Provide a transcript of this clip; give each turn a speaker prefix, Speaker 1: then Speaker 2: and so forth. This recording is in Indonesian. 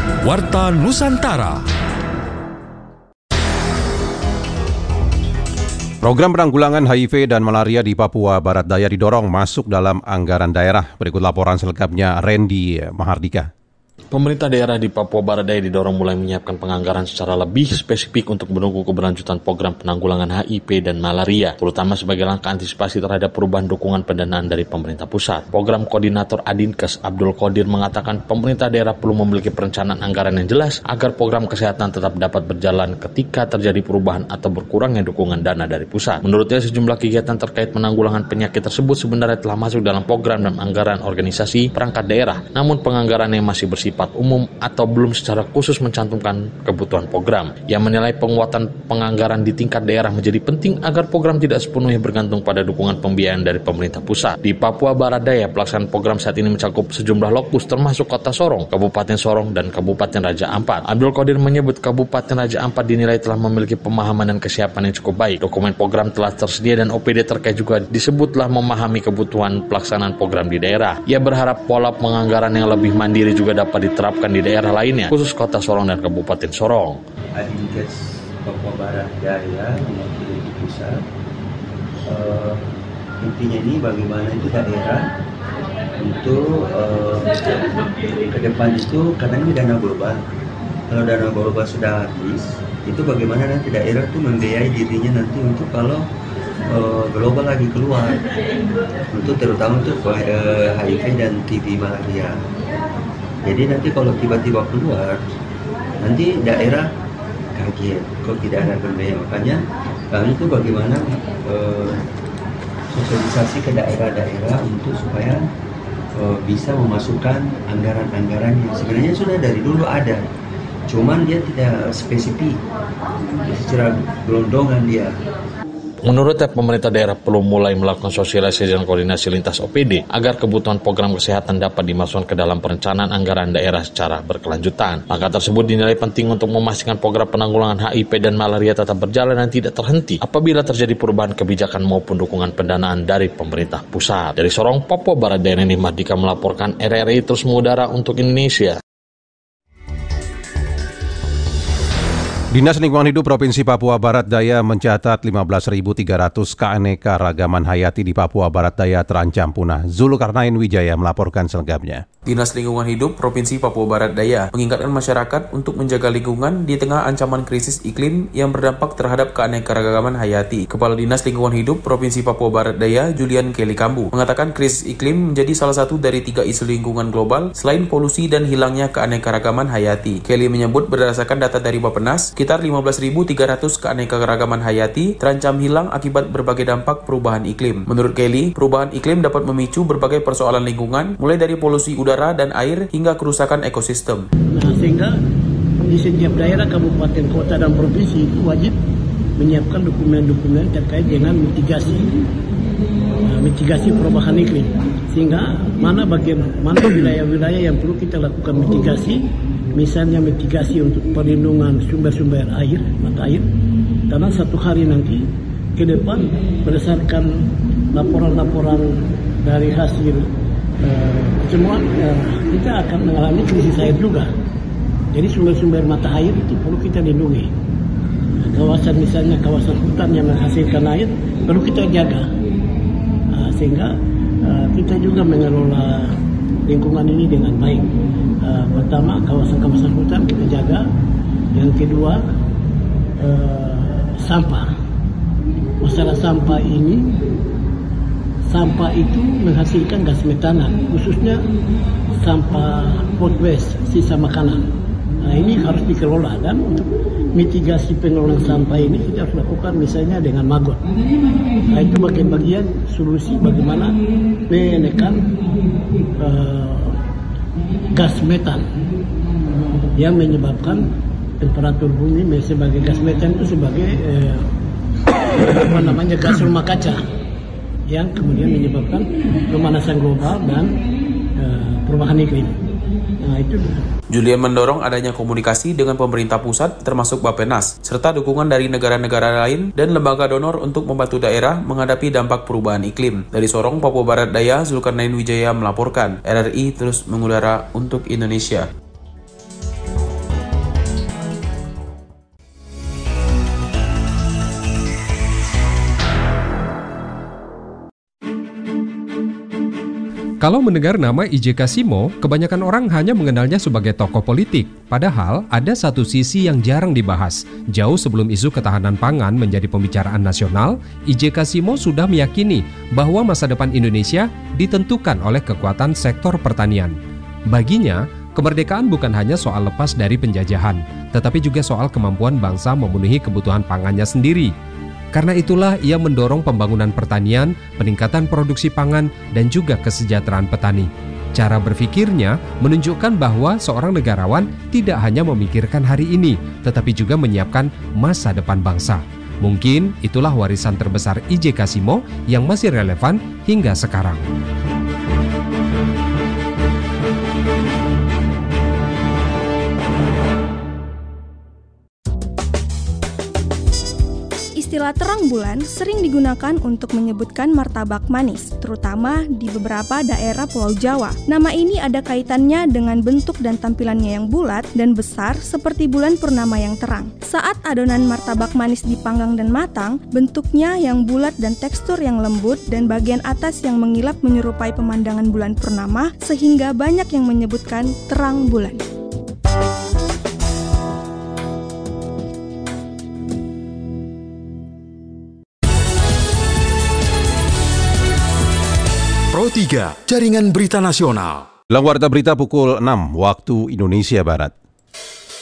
Speaker 1: Warta Nusantara.
Speaker 2: Program penanggulangan HIV dan malaria di Papua Barat Daya didorong masuk dalam anggaran daerah. Berikut laporan selengkapnya Randy Mahardika.
Speaker 3: Pemerintah daerah di Papua Barat Daya didorong mulai menyiapkan penganggaran secara lebih spesifik untuk menunggu keberlanjutan program penanggulangan HIV dan malaria, terutama sebagai langkah antisipasi terhadap perubahan dukungan pendanaan dari pemerintah pusat. Program Koordinator Adinkes Abdul Qadir mengatakan pemerintah daerah perlu memiliki perencanaan anggaran yang jelas agar program kesehatan tetap dapat berjalan ketika terjadi perubahan atau berkurangnya dukungan dana dari pusat. Menurutnya sejumlah kegiatan terkait penanggulangan penyakit tersebut sebenarnya telah masuk dalam program dan anggaran organisasi perangkat daerah, namun penganggaran yang masih bersifat umum atau belum secara khusus mencantumkan kebutuhan program. Ia menilai penguatan penganggaran di tingkat daerah menjadi penting agar program tidak sepenuhnya bergantung pada dukungan pembiayaan dari pemerintah pusat. Di Papua Barat Daya, pelaksanaan program saat ini mencakup sejumlah lokus termasuk Kota Sorong, Kabupaten Sorong, dan Kabupaten Raja Ampat. Abdul Qadir menyebut Kabupaten Raja Ampat dinilai telah memiliki pemahaman dan kesiapan yang cukup baik. Dokumen program telah tersedia dan OPD terkait juga disebutlah memahami kebutuhan pelaksanaan program di daerah. Ia berharap pola penganggaran yang lebih mandiri juga dapat diterapkan di daerah lainnya, khusus Kota Sorong dan Kabupaten Sorong.
Speaker 4: Adinkes Papua Barat Daya mewakili di pusat. Intinya ini bagaimana itu daerah untuk ke depan itu, karena ini dana global. Kalau dana global sudah habis, itu bagaimana nanti daerah itu membiayai dirinya nanti untuk kalau global lagi keluar, untuk terutama untuk HIV dan TB malaria. Jadi nanti kalau tiba-tiba keluar, nanti daerah kaget kalau tidak ada pembiayaan. Makanya kami itu bagaimana sosialisasi ke daerah-daerah untuk supaya bisa memasukkan anggaran-anggaran yang sebenarnya sudah dari dulu ada, cuman dia tidak spesifik, secara gelondongan dia.
Speaker 3: Menurutnya, pemerintah daerah perlu mulai melakukan sosialisasi dan koordinasi lintas OPD agar kebutuhan program kesehatan dapat dimasukkan ke dalam perencanaan anggaran daerah secara berkelanjutan. Langkah tersebut dinilai penting untuk memastikan program penanggulangan HIV dan malaria tetap berjalan dan tidak terhenti apabila terjadi perubahan kebijakan maupun dukungan pendanaan dari pemerintah pusat. Dari Sorong, Papua Barat Daya, Randy Mahardika melaporkan RRI terus mengudara untuk Indonesia.
Speaker 2: Dinas Lingkungan Hidup Provinsi Papua Barat Daya mencatat 15.300 keanekaragaman hayati di Papua Barat Daya terancam punah. Zulkarnain Wijaya melaporkan selengkapnya.
Speaker 5: Dinas Lingkungan Hidup Provinsi Papua Barat Daya mengingatkan masyarakat untuk menjaga lingkungan di tengah ancaman krisis iklim yang berdampak terhadap keanekaragaman hayati. Kepala Dinas Lingkungan Hidup Provinsi Papua Barat Daya, Julian Kelly Kambu, mengatakan krisis iklim menjadi salah satu dari 3 isu lingkungan global selain polusi dan hilangnya keanekaragaman hayati. Kelly menyebut berdasarkan data dari Bappenas, sekitar 15.300 keanekaragaman hayati terancam hilang akibat berbagai dampak perubahan iklim. Menurut Kelly, perubahan iklim dapat memicu berbagai persoalan lingkungan, mulai dari polusi udara dan air hingga kerusakan ekosistem.
Speaker 6: Sehingga di setiap daerah, kabupaten, kota, dan provinsi itu wajib menyiapkan dokumen-dokumen terkait dengan mitigasi perubahan iklim. Sehingga mana wilayah-wilayah yang perlu kita lakukan mitigasi, misalnya mitigasi untuk perlindungan sumber-sumber air, mata air, karena satu hari nanti ke depan berdasarkan laporan-laporan dari hasil semua kita akan mengalami krisis air juga. Jadi sumber-sumber mata air itu perlu kita lindungi. Kawasan misalnya kawasan hutan yang menghasilkan air perlu kita jaga, sehingga kita juga mengelola lingkungan ini dengan baik. Pertama, kawasan-kawasan hutan kita jaga. Yang kedua, sampah. Masalah sampah ini, sampah itu menghasilkan gas metana, khususnya sampah food waste, sisa makanan. Nah, ini harus dikelola, dan untuk mitigasi pengelolaan sampah ini kita harus lakukan misalnya dengan maggot. Nah, itu bagian-bagian solusi bagaimana menekan gas metan yang menyebabkan temperatur bumi. Sebagai gas metan itu sebagai gas rumah kaca yang kemudian menyebabkan pemanasan global dan perubahan iklim. Nah, itu.
Speaker 5: Julian mendorong adanya komunikasi dengan pemerintah pusat termasuk Bappenas, serta dukungan dari negara-negara lain dan lembaga donor untuk membantu daerah menghadapi dampak perubahan iklim. Dari Sorong, Papua Barat Daya, Zulkarnain Wijaya melaporkan. RRI terus mengudara untuk Indonesia.
Speaker 7: Kalau mendengar nama I.J. Kasimo, kebanyakan orang hanya mengenalnya sebagai tokoh politik. Padahal ada satu sisi yang jarang dibahas. Jauh sebelum isu ketahanan pangan menjadi pembicaraan nasional, I.J. Kasimo sudah meyakini bahwa masa depan Indonesia ditentukan oleh kekuatan sektor pertanian. Baginya, kemerdekaan bukan hanya soal lepas dari penjajahan, tetapi juga soal kemampuan bangsa memenuhi kebutuhan pangannya sendiri. Karena itulah ia mendorong pembangunan pertanian, peningkatan produksi pangan, dan juga kesejahteraan petani. Cara berpikirnya menunjukkan bahwa seorang negarawan tidak hanya memikirkan hari ini, tetapi juga menyiapkan masa depan bangsa. Mungkin itulah warisan terbesar I.J. Kasimo yang masih relevan hingga sekarang.
Speaker 8: Istilah terang bulan sering digunakan untuk menyebutkan martabak manis, terutama di beberapa daerah Pulau Jawa. Nama ini ada kaitannya dengan bentuk dan tampilannya yang bulat dan besar seperti bulan purnama yang terang. Saat adonan martabak manis dipanggang dan matang, bentuknya yang bulat dan tekstur yang lembut dan bagian atas yang mengilap menyerupai pemandangan bulan purnama sehingga banyak yang menyebutkan terang bulan.
Speaker 1: Pro 3, Jaringan Berita Nasional.
Speaker 2: Dalam Warta Berita pukul 6 waktu Indonesia Barat.